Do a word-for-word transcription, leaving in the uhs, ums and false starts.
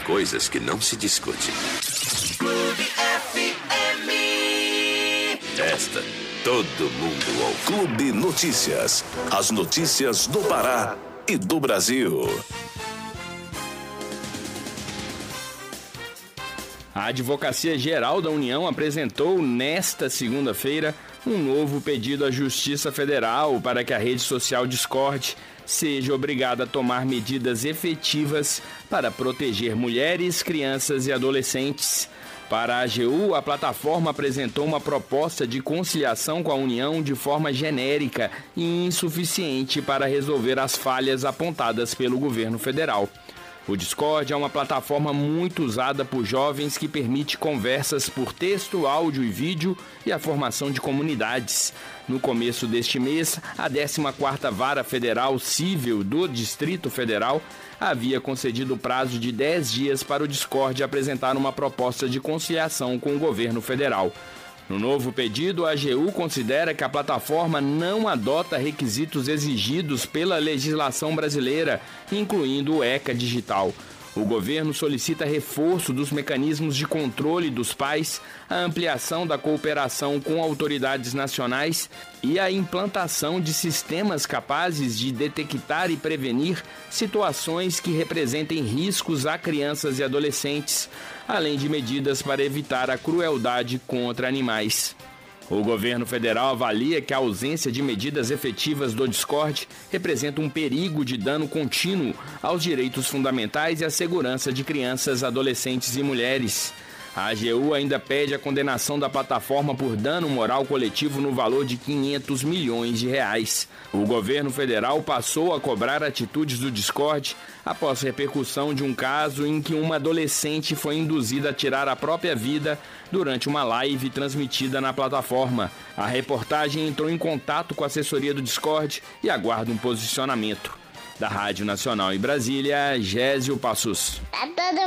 coisas que não se discute. Clube F M. Esta, todo mundo ouve. Clube Notícias. As notícias do Pará e do Brasil. A Advocacia Geral da União apresentou nesta segunda-feira um novo pedido à Justiça Federal para que a rede social Discord seja obrigada a tomar medidas efetivas para proteger mulheres, crianças e adolescentes. Para a A G U, a plataforma apresentou uma proposta de conciliação com a União de forma genérica e insuficiente para resolver as falhas apontadas pelo governo federal. O Discord é uma plataforma muito usada por jovens que permite conversas por texto, áudio e vídeo e a formação de comunidades. No começo deste mês, a décima quarta Vara Federal Cível do Distrito Federal havia concedido prazo de dez dias para o Discord apresentar uma proposta de conciliação com o governo federal. No novo pedido, a A G U considera que a plataforma não adota requisitos exigidos pela legislação brasileira, incluindo o ECA digital. O governo solicita reforço dos mecanismos de controle dos pais, a ampliação da cooperação com autoridades nacionais e a implantação de sistemas capazes de detectar e prevenir situações que representem riscos a crianças e adolescentes, além de medidas para evitar a crueldade contra animais. O governo federal avalia que a ausência de medidas efetivas do Discord representa um perigo de dano contínuo aos direitos fundamentais e à segurança de crianças, adolescentes e mulheres. A A G U ainda pede a condenação da plataforma por dano moral coletivo no valor de quinhentos milhões de reais. O governo federal passou a cobrar atitudes do Discord após repercussão de um caso em que uma adolescente foi induzida a tirar a própria vida durante uma live transmitida na plataforma. A reportagem entrou em contato com a assessoria do Discord e aguarda um posicionamento. Da Rádio Nacional em Brasília, Gésio Passos.